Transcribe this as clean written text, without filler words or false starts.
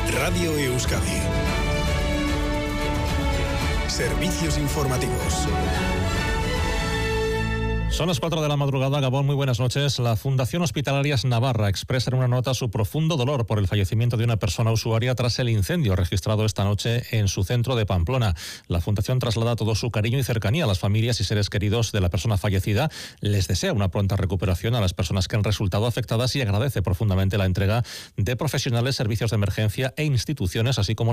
Radio Euskadi. Servicios informativos. Son las 4 de la madrugada. Gabón, muy buenas noches. La Fundación Hospitalarias Navarra expresa en una nota su profundo dolor por el fallecimiento de una persona usuaria tras el incendio registrado esta noche en su centro de Pamplona. La Fundación traslada todo su cariño y cercanía a las familias y seres queridos de la persona fallecida. Les desea una pronta recuperación a las personas que han resultado afectadas y agradece profundamente la entrega de profesionales, servicios de emergencia e instituciones, así como